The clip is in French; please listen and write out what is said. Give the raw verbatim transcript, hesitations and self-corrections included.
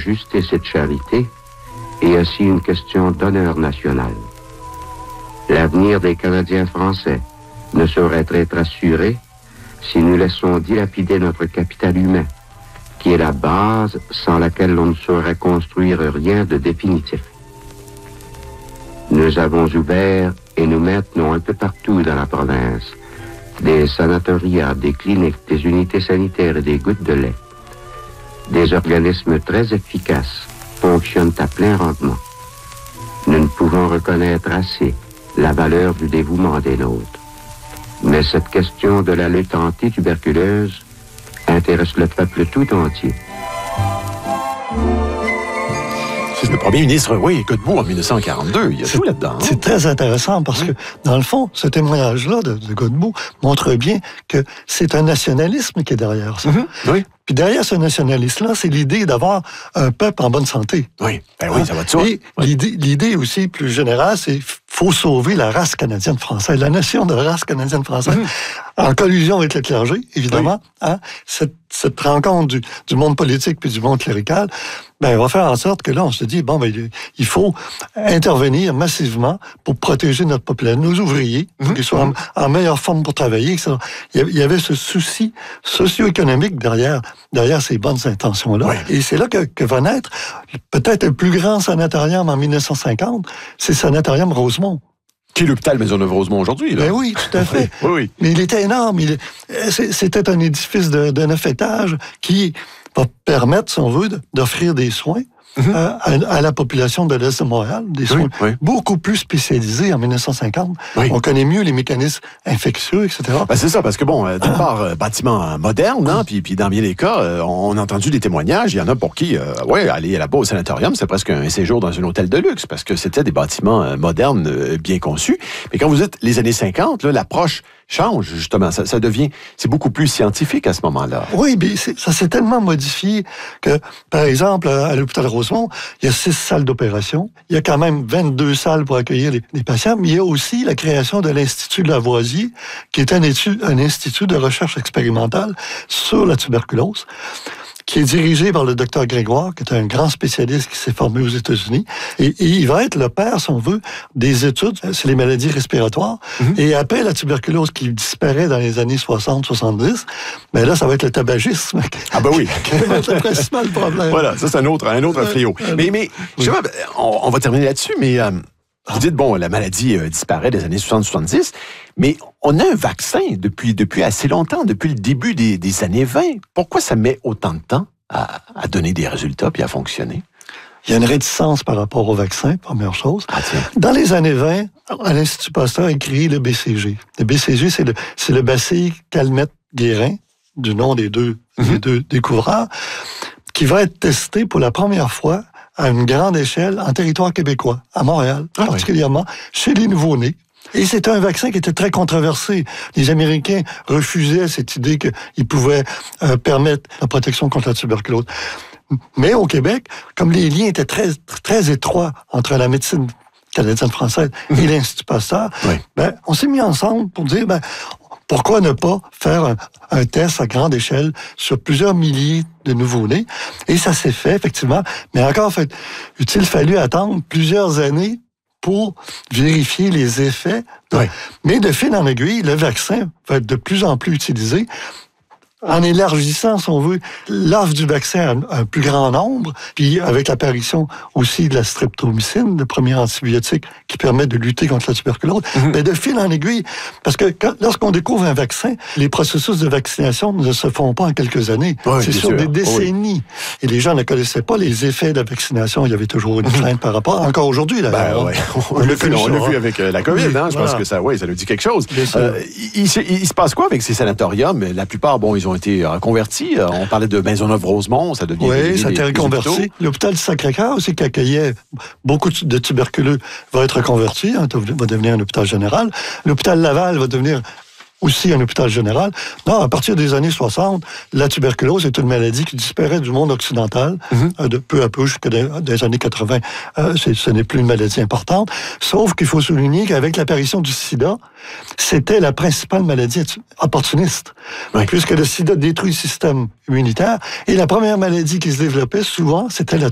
justice et de charité, et aussi une question d'honneur national. L'avenir des Canadiens français ne saurait être assuré si nous laissons dilapider notre capital humain, qui est la base sans laquelle l'on ne saurait construire rien de définitif. Nous avons ouvert et nous maintenons un peu partout dans la province des sanatoriats, des cliniques, des unités sanitaires et des gouttes de lait. Des organismes très efficaces fonctionnent à plein rendement. Nous ne pouvons reconnaître assez la valeur du dévouement des nôtres. Mais cette question de la lutte anti-tuberculeuse intéresse le peuple tout entier. C'est le premier ministre, oui, Godbout en dix-neuf cent quarante-deux. Il y a tout là-dedans. Hein? C'est très intéressant parce oui. que, dans le fond, ce témoignage-là de, de Godbout montre bien que c'est un nationalisme qui est derrière ça. Mm-hmm. Oui. Puis derrière ce nationalisme-là, c'est l'idée d'avoir un peuple en bonne santé. Oui, ben oui, ça va de soi. Et oui. l'idée, l'idée aussi plus générale, c'est faut sauver la race canadienne-française, la nation de race canadienne-française, mmh. en collusion avec le clergé, évidemment. Oui. Hein, cette, cette rencontre du, du monde politique puis du monde clérical, ben, va faire en sorte que là, on se dit, bon, ben, il faut intervenir massivement pour protéger notre population, nos ouvriers, mmh. pour qu'ils soient mmh. en, en meilleure forme pour travailler. Il y avait ce souci socio-économique derrière, derrière ces bonnes intentions-là. Oui. Et c'est là que, que va naître peut-être le plus grand sanatorium en dix-neuf cent cinquante, c'est le sanatorium Rosemont. Qui est l'hôpital Maisonneuve-Rosemont aujourd'hui, là? Ben oui, tout à fait. oui, oui. Mais il était énorme. Il, c'était un édifice de, de neuf étages qui va permettre, si on veut, d'offrir des soins mm-hmm. à, à la population de l'Est de Montréal, des soins oui, oui. beaucoup plus spécialisés en dix-neuf cent cinquante. Oui. On connaît mieux les mécanismes infectieux, et cetera. Ben c'est ça, parce que bon, euh, d'une part, euh, bâtiment moderne, hein, puis, puis dans bien des cas, euh, on a entendu des témoignages, il y en a pour qui, euh, ouais, aller là-bas au sanatorium, c'est presque un séjour dans un hôtel de luxe, parce que c'était des bâtiments euh, modernes, euh, bien conçus. Mais quand vous dites les années cinquante, là, l'approche change, justement. Ça, ça devient, c'est beaucoup plus scientifique à ce moment-là. Oui, mais c'est, ça s'est tellement modifié que, par exemple, à l'hôpital Rosemont, il y a six salles d'opération. Il y a quand même vingt-deux salles pour accueillir les, les patients, mais il y a aussi la création de l'Institut de Lavoisier, qui est un, étude, un institut de recherche expérimentale sur la tuberculose, qui est dirigé par le docteur Grégoire, qui est un grand spécialiste qui s'est formé aux États-Unis. Et, et il va être le père, si on veut, des études sur les maladies respiratoires. Mm-hmm. Et après la tuberculose qui disparaît dans les années soixante soixante-dix, ben là, ça va être le tabagisme. Ah ben oui. qui va être le principal problème. Voilà, ça c'est un autre, un autre fléau. Euh, mais, mais oui. je sais pas, on, on va terminer là-dessus, mais euh, vous dites, bon, la maladie euh, disparaît des années soixante soixante-dix, mais on a un vaccin depuis, depuis assez longtemps, depuis le début des, des années vingt. Pourquoi ça met autant de temps à, à donner des résultats puis à fonctionner? Il y a une réticence par rapport au vaccin, première chose. Ah, dans les années vingt, à l'Institut Pasteur a créé le B C G. Le B C G, c'est le, c'est le bacille Calmette-Guérin, du nom des deux, mm-hmm. des deux découvreurs, qui va être testé pour la première fois à une grande échelle en territoire québécois, à Montréal, ah, particulièrement oui. chez les nouveau-nés. Et c'était un vaccin qui était très controversé. Les Américains refusaient cette idée qu'il pouvait euh, permettre la protection contre la tuberculose. Mais au Québec, comme les liens étaient très, très étroits entre la médecine canadienne-française mmh. et l'Institut Pasteur, oui. ben, on s'est mis ensemble pour dire, ben, pourquoi ne pas faire un, un test à grande échelle sur plusieurs milliers de nouveau-nés? Et ça s'est fait, effectivement. Mais encore, en fait, il fallu attendre plusieurs années pour vérifier les effets. Oui. Mais de fil en aiguille, le vaccin va être de plus en plus utilisé en élargissant, si on veut, l'offre du vaccin à un plus grand nombre, puis avec l'apparition aussi de la streptomycine, le premier antibiotique qui permet de lutter contre la tuberculose, mm-hmm. mais de fil en aiguille, parce que quand, lorsqu'on découvre un vaccin, les processus de vaccination ne se font pas en quelques années. Oui, c'est sur sûr. des décennies. Oui. Et les gens ne connaissaient pas les effets de la vaccination. Il y avait toujours une crainte par rapport, encore aujourd'hui, là. Ben, ouais. On, on l'a vu, on l'a vu avec euh, la COVID, oui, hein. Je voilà. pense que ça, oui, ça nous dit quelque chose. Euh, il, il, il se passe quoi avec ces sanatoriums? La plupart, bon, ils ont été reconvertis. On parlait de Maisonneuve-Rosemont, ça devient... Oui, des, ça a été reconverti. L'hôpital du Sacré-Cœur aussi, qui accueillait beaucoup de tuberculeux, va être reconverti, hein, va devenir un hôpital général. L'hôpital Laval va devenir aussi un hôpital général. Non, à partir des années soixante, la tuberculose est une maladie qui disparaît du monde occidental, mm-hmm. de peu à peu jusqu'à des, des années quatre-vingts. Euh, c'est, ce n'est plus une maladie importante. Sauf qu'il faut souligner qu'avec l'apparition du sida, c'était la principale maladie opportuniste, oui. puisque le sida détruit le système immunitaire. Et la première maladie qui se développait, souvent, c'était la